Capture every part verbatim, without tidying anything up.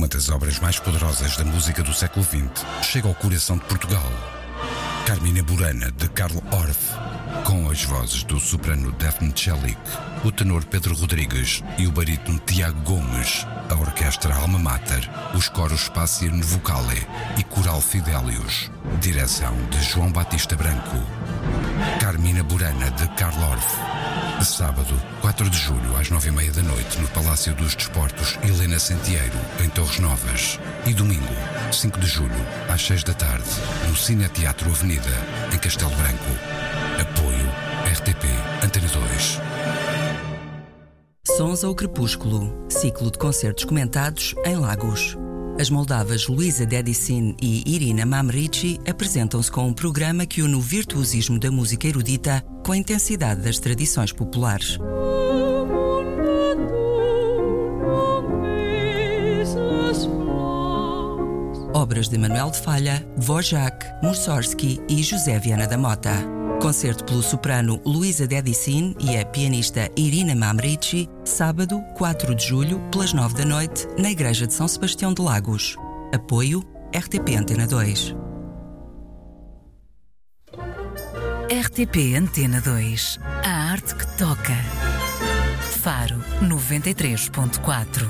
Uma das obras mais poderosas da música do século vinte chega ao coração de Portugal. Carmina Burana, de Carl Orff, com as vozes do soprano Daphne Chelic, o tenor Pedro Rodrigues e o barítono Tiago Gomes, a orquestra Alma Mater, os coros Spasier Vocale e Coral Fidelius. Direção de João Batista Branco. Carmina Burana, de Carl Orff. Sábado, quatro de julho, às nove e meia da noite, no Palácio dos Desportos Helena Santieiro, em Torres Novas. E domingo, cinco de julho, às seis da tarde, no Cine Teatro Avenida, em Castelo Branco. Apoio R T P Antena dois. Sons ao Crepúsculo, ciclo de concertos comentados em Lagos. As moldavas Luísa Dedicin e Irina Mamrici apresentam-se com um programa que une o virtuosismo da música erudita com a intensidade das tradições populares. Obras de Manuel de Falha, Dvorak, Mussorgsky e José Viana da Mota. Concerto pelo soprano Luísa Dedicin e a pianista Irina Mamrici, sábado, quatro de julho, pelas nove da noite, na Igreja de São Sebastião de Lagos. Apoio R T P Antena dois. R T P Antena dois. A arte que toca. Faro noventa e três ponto quatro.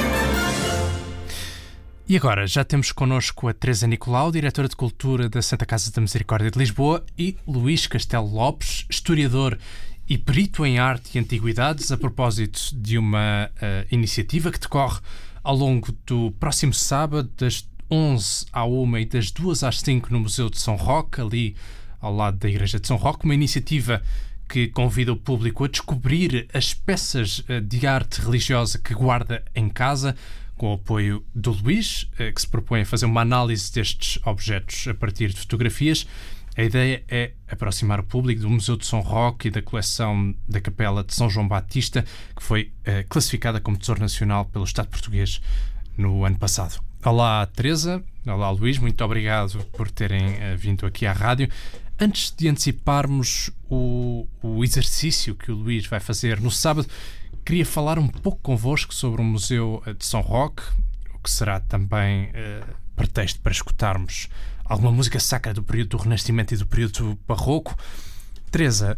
E agora já temos connosco a Teresa Nicolau, diretora de Cultura da Santa Casa da Misericórdia de Lisboa, e Luís Castelo Lopes, historiador e perito em arte e antiguidades, a propósito de uma uh, iniciativa que decorre ao longo do próximo sábado, das onze à uma e das duas às cinco no Museu de São Roque, ali ao lado da Igreja de São Roque, uma iniciativa que convida o público a descobrir as peças uh, de arte religiosa que guarda em casa, com o apoio do Luís, que se propõe a fazer uma análise destes objetos a partir de fotografias. A ideia é aproximar o público do Museu de São Roque e da coleção da Capela de São João Batista, que foi eh, classificada como Tesouro Nacional pelo Estado português no ano passado. Olá, Teresa. Olá, Luís. Muito obrigado por terem eh, vindo aqui à rádio. Antes de anteciparmos o, o exercício que o Luís vai fazer no sábado, queria falar um pouco convosco sobre o Museu de São Roque, o que será também uh, pretexto para escutarmos alguma música sacra do período do Renascimento e do período barroco. Teresa,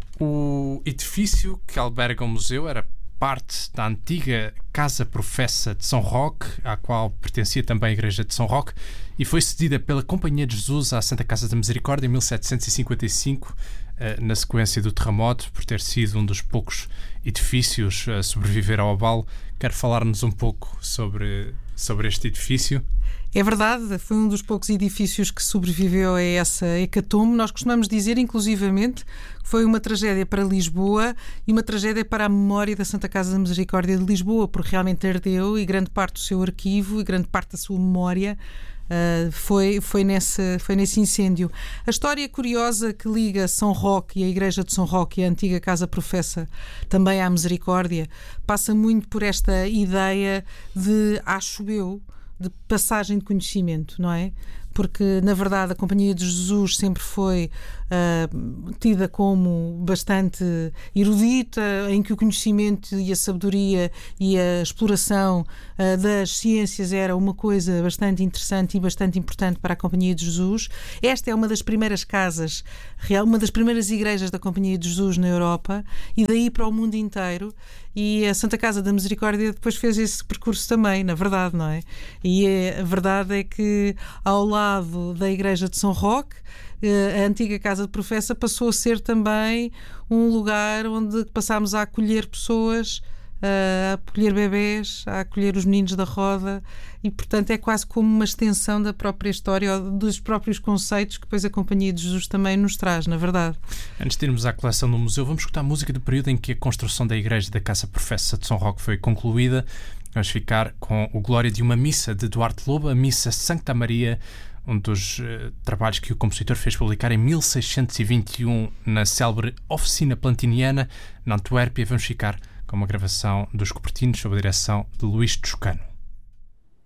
o edifício que alberga o museu era parte da antiga Casa Professa de São Roque, à qual pertencia também a Igreja de São Roque, e foi cedida pela Companhia de Jesus à Santa Casa da Misericórdia em mil setecentos e cinquenta e cinco, na sequência do terremoto, por ter sido um dos poucos edifícios a sobreviver ao abalo. Quer falar-nos um pouco sobre, sobre este edifício? É verdade, foi um dos poucos edifícios que sobreviveu a essa hecatombe. Nós costumamos dizer, inclusivamente, que foi uma tragédia para Lisboa e uma tragédia para a memória da Santa Casa da Misericórdia de Lisboa, porque realmente ardeu e grande parte do seu arquivo e grande parte da sua memória Uh, foi, foi, nesse, foi nesse incêndio. A história curiosa que liga São Roque e a Igreja de São Roque e a antiga Casa Professa também à Misericórdia passa muito por esta ideia de, acho eu, de passagem de conhecimento, não é? Porque, na verdade, a Companhia de Jesus sempre foi uh, tida como bastante erudita, em que o conhecimento e a sabedoria e a exploração uh, das ciências era uma coisa bastante interessante e bastante importante para a Companhia de Jesus. Esta é uma das primeiras casas, uma das primeiras igrejas da Companhia de Jesus na Europa, e daí para o mundo inteiro. E a Santa Casa da Misericórdia depois fez esse percurso também, na verdade, não é? E é, a verdade é que, ao lado da Igreja de São Roque, a antiga Casa de Professa passou a ser também um lugar onde passámos a acolher pessoas, a acolher bebés, a acolher os meninos da roda, e portanto é quase como uma extensão da própria história, dos próprios conceitos que depois a Companhia de Jesus também nos traz, na verdade. Antes de irmos à coleção do museu, vamos escutar a música do período em que a construção da Igreja da Casa Professa de São Roque foi concluída. Vamos ficar com o Glória de uma Missa de Duarte Lobo, a Missa Sancta Maria, um dos uh, trabalhos que o compositor fez publicar em mil seiscentos e vinte e um na célebre Oficina Plantiniana, na Antuérpia. Vamos ficar com uma gravação dos Cupertinos sob a direção de Luís Toscano.